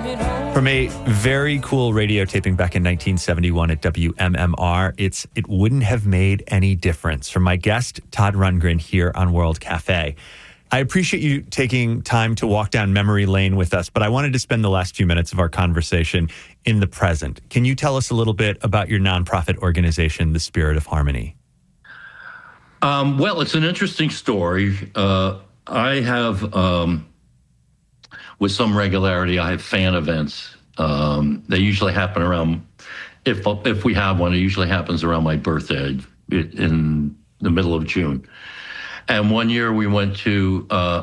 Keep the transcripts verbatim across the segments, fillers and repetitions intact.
From a very cool radio taping back in nineteen seventy-one at W M M R, it's It Wouldn't Have Made Any Difference, from my guest, Todd Rundgren, here on World Cafe. I appreciate you taking time to walk down memory lane with us, but I wanted to spend the last few minutes of our conversation in the present. Can you tell us a little bit about your nonprofit organization, The Spirit of Harmony? Um, well, it's an interesting story. Uh, I have... Um, With some regularity, I have fan events. Um, they usually happen around, if if we have one, it usually happens around my birthday in the middle of June. And one year we went to uh,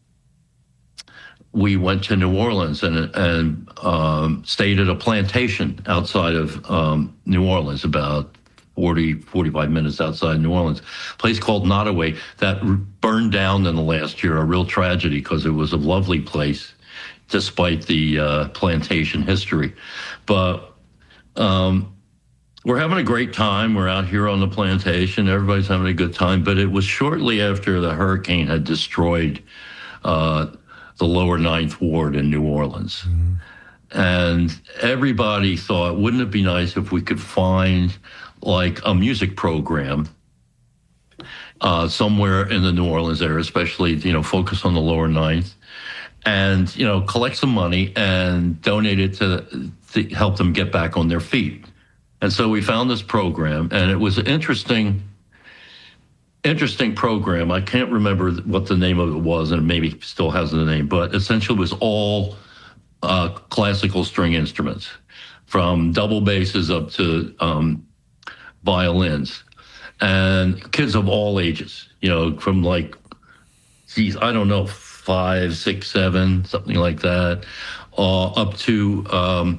we went to New Orleans and and um, stayed at a plantation outside of um, New Orleans, about forty, forty-five minutes outside New Orleans, a place called Nottoway that burned down in the last year, a real tragedy because it was a lovely place, despite the uh, plantation history. But um, we're having a great time. We're out here on the plantation. Everybody's having a good time. But it was shortly after the hurricane had destroyed uh, the lower Ninth Ward in New Orleans. Mm-hmm. And everybody thought, wouldn't it be nice if we could find like a music program uh, somewhere in the New Orleans area, especially, you know, focus on the lower Ninth, and, you know, collect some money and donate it to, to help them get back on their feet. And so we found this program, and it was an interesting, interesting program. I can't remember what the name of it was, and maybe still has the name, but essentially it was all uh, classical string instruments, from double basses up to um, violins, and kids of all ages, you know, from like, geez, I don't know, five, six, seven, something like that, uh, up to um,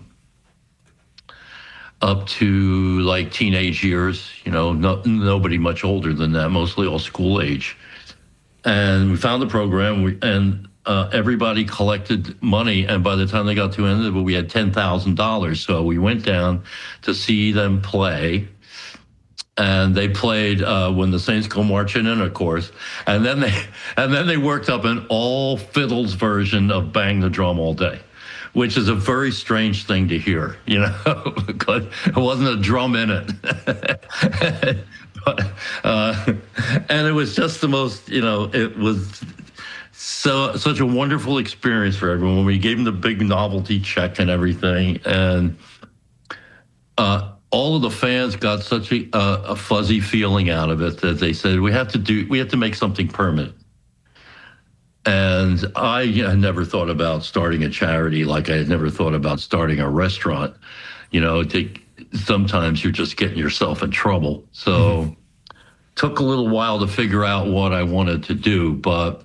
up to like teenage years. You know, no, nobody much older than that, mostly all school age. And we found the program, we, and uh, everybody collected money. And by the time they got to the end of it, we had ten thousand dollars. So we went down to see them play. And they played uh, When the Saints Go Marching In, of course, and then they and then they worked up an all fiddles version of Bang the Drum All Day, which is a very strange thing to hear, you know, because it wasn't a drum in it. but, uh, and it was just the most, you know, it was so such a wonderful experience for everyone. We gave them the big novelty check and everything, and uh, all of the fans got such a, uh, a fuzzy feeling out of it that they said, we have to do, we have to make something permanent. And I had never thought about starting a charity, like I had never thought about starting a restaurant. You know, to, sometimes you're just getting yourself in trouble. So mm-hmm. Took a little while to figure out what I wanted to do, but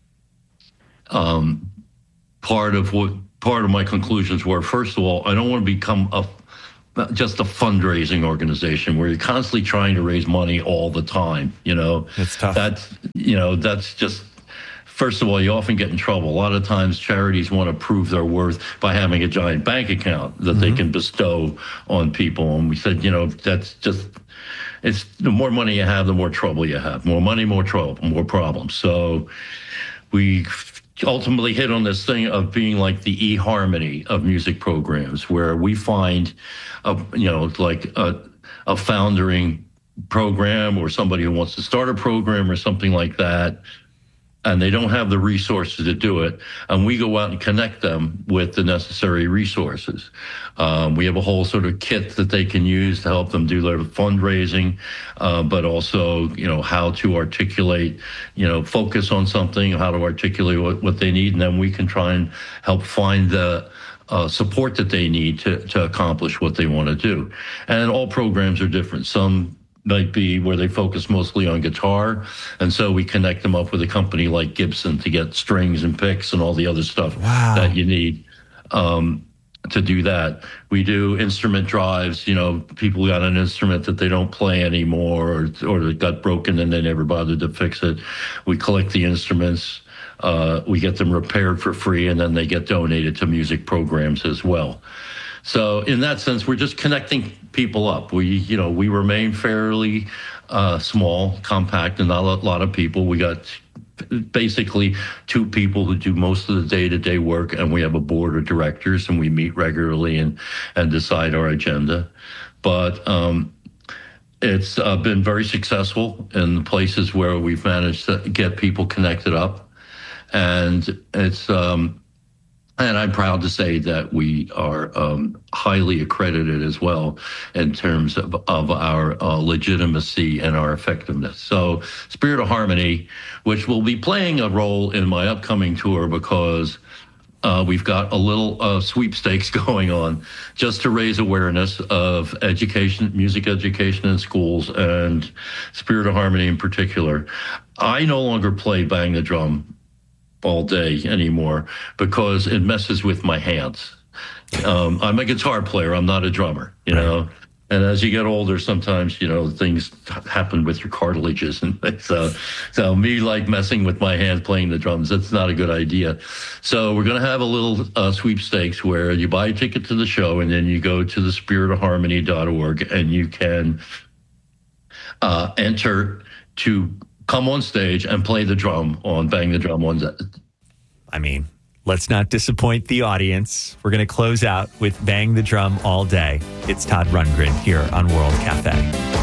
um, part of what part of my conclusions were, first of all, I don't want to become a just a fundraising organization where you're constantly trying to raise money all the time. You know, it's tough. That's, you know, that's just, first of all, you often get in trouble. A lot of times charities want to prove their worth by having a giant bank account that mm-hmm. they can bestow on people. And we said, you know, that's just, it's the more money you have, the more trouble you have. More money, more trouble, more problems. So we ultimately hit on this thing of being like the eHarmony of music programs, where we find, a, you know, like a, a foundering program or somebody who wants to start a program or something like that, and they don't have the resources to do it, and we go out and connect them with the necessary resources. Um, we have a whole sort of kit that they can use to help them do their fundraising, uh, but also, you know, how to articulate, you know, focus on something, how to articulate what, what they need, and then we can try and help find the uh, support that they need to, to accomplish what they want to do. And all programs are different. Some might be where they focus mostly on guitar, and so we connect them up with a company like Gibson to get strings and picks and all the other stuff wow. that you need um, to do that. We do instrument drives. You know, people got an instrument that they don't play anymore, or, or it got broken and they never bothered to fix it. We collect the instruments, uh, we get them repaired for free, and then they get donated to music programs as well. So in that sense, we're just connecting people up. We, you know, we remain fairly uh, small, compact, and not a lot of people. We got basically two people who do most of the day-to-day work, and we have a board of directors, and we meet regularly and, and decide our agenda. But um, it's uh, been very successful in the places where we've managed to get people connected up. And it's um, and I'm proud to say that we are um, highly accredited as well in terms of, of our uh, legitimacy and our effectiveness. So Spirit of Harmony, which will be playing a role in my upcoming tour because uh, we've got a little uh, sweepstakes going on just to raise awareness of education, music education in schools, and Spirit of Harmony in particular. I no longer play Bang the Drum all day anymore because it messes with my hands. Um, I'm a guitar player. I'm not a drummer, you right. know. And as you get older, sometimes, you know, things happen with your cartilages. And so, so me like messing with my hands playing the drums, that's not a good idea. So we're going to have a little uh, sweepstakes where you buy a ticket to the show and then you go to the spirit of harmony dot org and you can uh, enter to come on stage and play the drum on Bang the Drum on that. I mean, let's not disappoint the audience. We're going to close out with Bang the Drum all day. It's Todd Rundgren here on World Cafe.